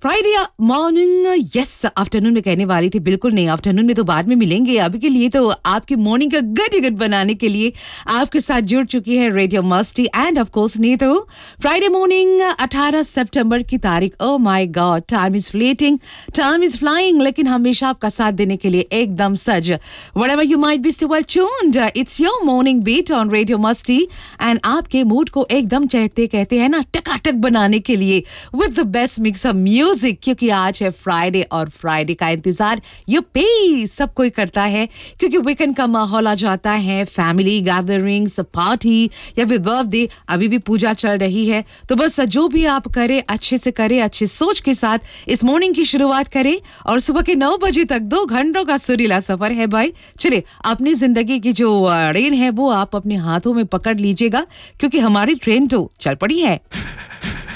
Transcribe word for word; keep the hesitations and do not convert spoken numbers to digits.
Friday morning, yes afternoon में कहने वाली थी, बिल्कुल नहीं, आफ्टरनून में तो बाद में मिलेंगे। अभी के लिए तो आपकी मॉर्निंग का गट गट बनाने के लिए आपके साथ जुड़ चुकी है रेडियो मस्ती एंड ऑफ कोर्स नहीं तो फ्राइडे मॉर्निंग अठारह सितंबर की तारीख। Oh my God, time is fleeting, time is flying, लेकिन हमेशा आपका साथ देने के लिए एकदम सज। Whatever you might be still well tuned, it's your morning beat on radio मस्ती एंड आपके मूड को एकदम कहते कहते हैं ना टकाटक बनाने के लिए with the best mix of music, क्योंकि आज है फ्राइडे और फ्राइडे का इंतजार यू पे सब कोई करता है, क्योंकि वीकेंड का माहौल आ जाता है, फैमिली गैदरिंग्स, पार्टी या फिर बर्थडे, अभी भी पूजा चल रही है। तो बस जो भी आप करें अच्छे से करें, अच्छी सोच के साथ इस मॉर्निंग की शुरुआत करें और सुबह के नौ बजे तक दो घंटों का सुरीला सफर है भाई। चलिए, अपनी जिंदगी की जो रेन है वो आप अपने हाथों में पकड़ लीजिएगा, क्योंकि हमारी ट्रेन तो चल पड़ी है।